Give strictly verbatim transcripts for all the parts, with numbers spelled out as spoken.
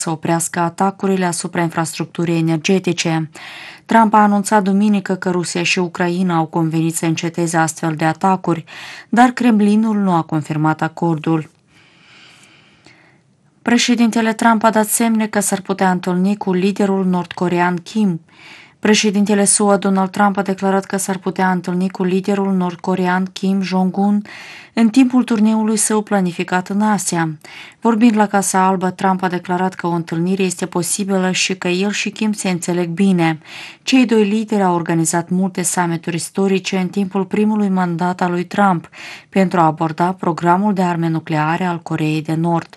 să oprească atacurile asupra infrastructurii energetice. Trump a anunțat duminică că Rusia și Ucraina au convenit să înceteze astfel de atacuri, dar Kremlinul nu a confirmat acordul. Președintele Trump a dat semne că s-ar putea întâlni cu liderul nord-corean Kim. Președintele S U A Donald Trump a declarat că s-ar putea întâlni cu liderul nord-corean Kim Jong-un în timpul turneului său planificat în Asia. Vorbind la Casa Albă, Trump a declarat că o întâlnire este posibilă și că el și Kim se înțeleg bine. Cei doi lideri au organizat multe summituri istorice în timpul primului mandat al lui Trump pentru a aborda programul de arme nucleare al Coreei de Nord.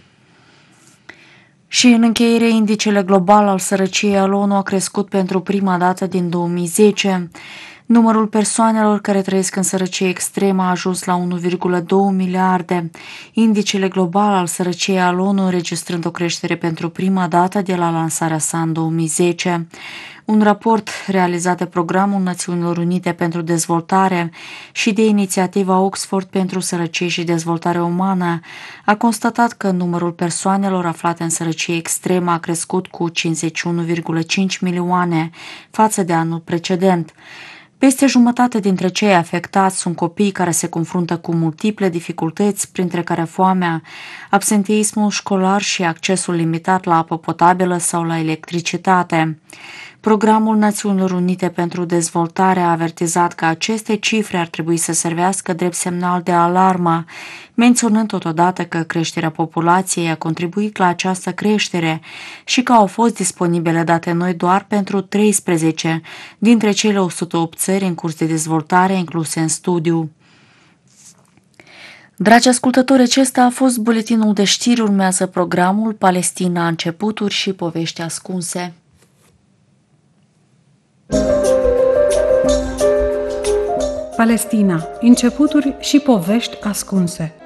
Și în încheiere, indicele global al sărăciei al O N U a crescut pentru prima dată din două mii zece. Numărul persoanelor care trăiesc în sărăcie extremă a ajuns la unu virgulă doi miliarde. Indicele global al sărăciei al O N U înregistrând o creștere pentru prima dată de la lansarea sa în două mii zece. Un raport realizat de Programul Națiunilor Unite pentru Dezvoltare și de inițiativa Oxford pentru Sărăcie și Dezvoltare Umană a constatat că numărul persoanelor aflate în sărăcie extremă a crescut cu cincizeci și unu virgulă cinci milioane față de anul precedent. Peste jumătate dintre cei afectați sunt copii care se confruntă cu multiple dificultăți, printre care foamea, absenteismul școlar și accesul limitat la apă potabilă sau la electricitate. Programul Națiunilor Unite pentru Dezvoltare a avertizat că aceste cifre ar trebui să servească drept semnal de alarmă, menționând totodată că creșterea populației a contribuit la această creștere și că au fost disponibile date noi doar pentru treisprezece dintre cele o sută opt țări în curs de dezvoltare incluse în studiu. Dragi ascultători, acesta a fost buletinul de știri. Urmează programul Palestina, începuturi și povești ascunse. Palestina, începuturi și povești ascunse.